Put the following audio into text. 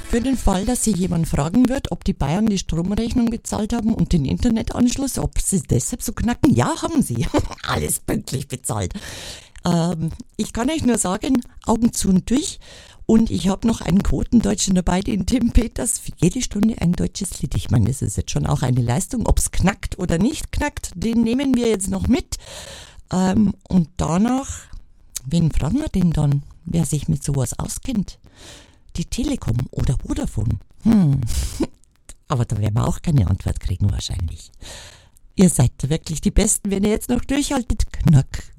Für den Fall, dass Sie jemand fragen wird, ob die Bayern die Stromrechnung bezahlt haben und den Internetanschluss, ob sie deshalb so knacken. Ja, haben sie. Alles pünktlich bezahlt. Ich kann euch nur sagen, Augen zu und durch. Und ich habe noch einen Quotendeutschen dabei, den Tim Peters, für jede Stunde ein deutsches Lied. Ich meine, das ist jetzt schon auch eine Leistung. Ob es knackt oder nicht knackt, den nehmen wir jetzt noch mit. Und danach, wen fragen wir denn dann, wer sich mit sowas auskennt? Die Telekom oder Vodafone? Aber da werden wir auch keine Antwort kriegen wahrscheinlich. Ihr seid wirklich die Besten, wenn ihr jetzt noch durchhaltet. Knack.